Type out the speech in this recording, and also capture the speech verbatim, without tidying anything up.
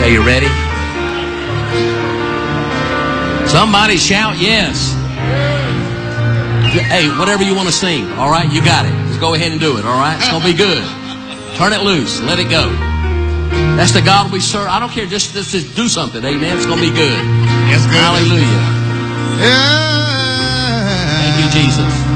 you ready? Somebody shout yes. Hey, whatever you want to sing, all right? You got it. Just go ahead and do it, all right? It's going to be good. Turn it loose. Let it go. That's the God we serve. I don't care. Just, just, just do something. Amen. It's going to be good. It's good. Hallelujah. Yeah. Thank you, Jesus.